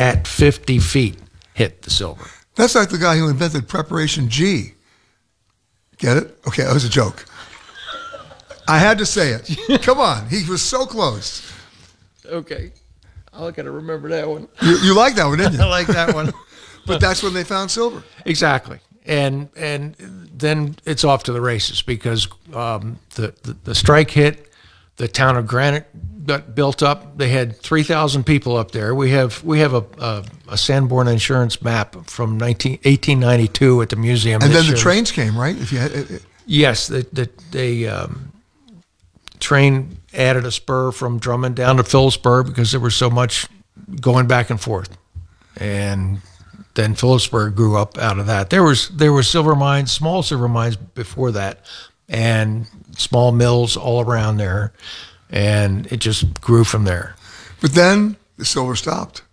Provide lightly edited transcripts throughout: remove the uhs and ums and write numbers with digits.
at 50 feet hit the silver. That's like the guy who invented Preparation G. Get it? Okay, that was a joke. I had to say it. Come on, he was so close. Okay, I gotta remember that one. You like that one, didn't you? I like that one. But that's when they found silver. Exactly. And then it's off to the races because the strike hit, the town of Granite got built up. They had 3,000 people up there. We have a Sanborn Insurance map from 1892 at the museum. And then the trains came, right? If you had, yes, the train added a spur from Drummond down to Phillipsburg because there was so much going back and forth, and then Phillipsburg grew up out of that. There were silver mines, small silver mines before that, and small mills all around there, and it just grew from there. But then the silver stopped.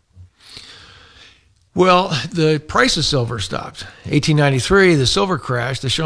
Well, the price of silver stopped. 1893, the silver crash. The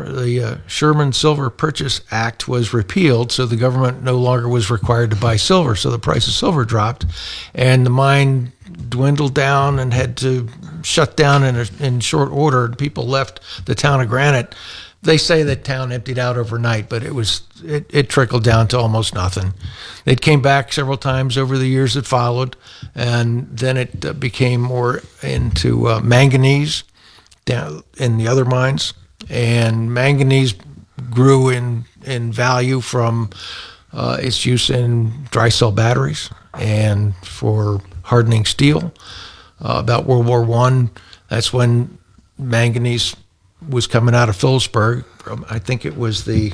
Sherman Silver Purchase Act was repealed, so the government no longer was required to buy silver. So the price of silver dropped, and the mine dwindled down and had to shut down in short order. People left the town of Granite. They say the town emptied out overnight, but it trickled down to almost nothing. It came back several times over the years that followed, and then it became more into manganese down in the other mines, and manganese grew in value from its use in dry cell batteries and for hardening steel. About World War I, that's when manganese was coming out of Phillipsburg. I think it was it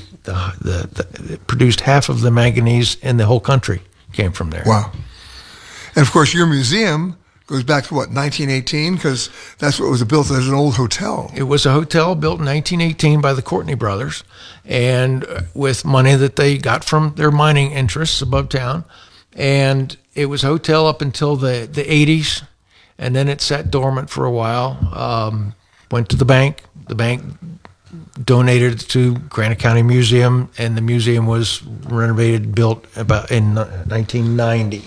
produced half of the manganese in the whole country came from there. Wow. And of course, your museum goes back to what, 1918? Because that's what was built as an old hotel. It was a hotel built in 1918 by the Courtney brothers, and with money that they got from their mining interests above town. And it was a hotel up until the 80s, and then it sat dormant for a while. Went to the bank. The bank donated it to Granite County Museum, and the museum was renovated, built about in 1990.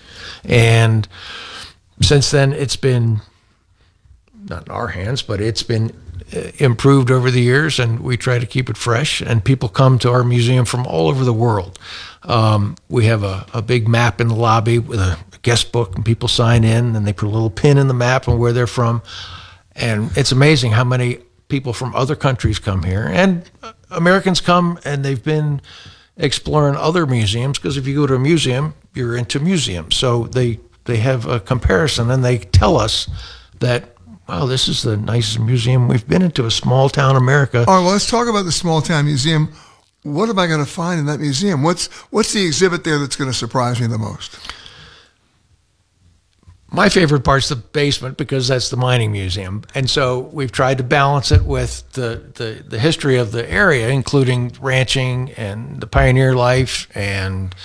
And since then, it's been not in our hands, but it's been improved over the years, and we try to keep it fresh. And people come to our museum from all over the world. We have a big map in the lobby with a guest book, and people sign in, and they put a little pin in the map and where they're from. And it's amazing how many people from other countries come here, and Americans come, and they've been exploring other museums, because if you go to a museum, you're into museums. So they have a comparison, and they tell us that, wow, this is the nicest museum we've been into, a small town America. All right, well, let's talk about the small town museum. What am I going to find in that museum? What's the exhibit there that's going to surprise me the most? My favorite part's the basement, because that's the mining museum. And so we've tried to balance it with the history of the area, including ranching and the pioneer life and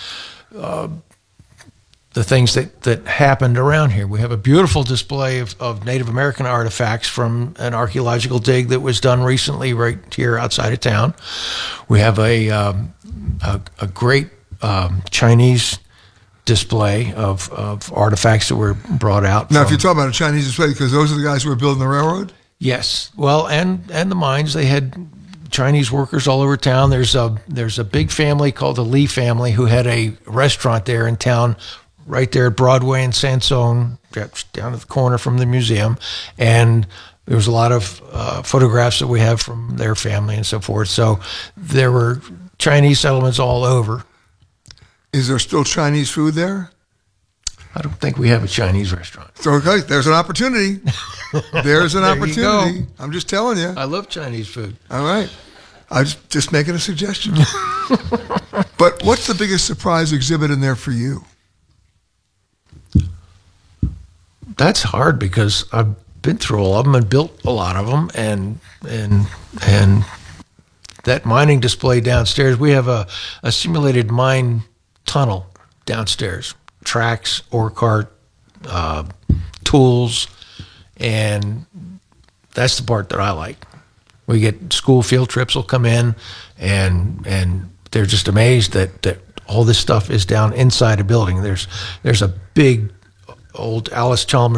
the things that happened around here. We have a beautiful display of Native American artifacts from an archaeological dig that was done recently right here outside of town. We have a great Chinese display of artifacts that were brought out. Now, if you're talking about a Chinese display, because those are the guys who were building the railroad? Yes. Well, and the mines, they had Chinese workers all over town. There's a big family called the Lee family who had a restaurant there in town, right there at Broadway and Sansone, down at the corner from the museum. And there was a lot of photographs that we have from their family and so forth. So there were Chinese settlements all over. Is there still Chinese food there? I don't think we have a Chinese restaurant. So, okay, there's an opportunity. There's an opportunity. I'm just telling you. I love Chinese food. All right. I was just making a suggestion. But what's the biggest surprise exhibit in there for you? That's hard, because I've been through all of them and built a lot of them, and that mining display downstairs, we have a simulated mine tunnel downstairs, tracks, ore cart, tools, and that's the part that I like. We get school field trips will come in, and they're just amazed that all this stuff is down inside a building. There's a big old Alice Chalmers